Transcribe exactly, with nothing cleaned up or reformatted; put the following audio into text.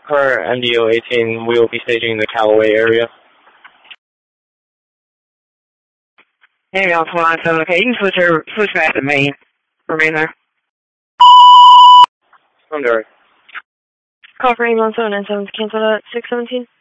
Per N D O eighteen, we will be staging in the Callaway area. Hey, y'all, one nine seven. Okay, you can switch her, switch back to main. Remain there. Under. Call for eight one seven nine seven, cancel at six seventeen.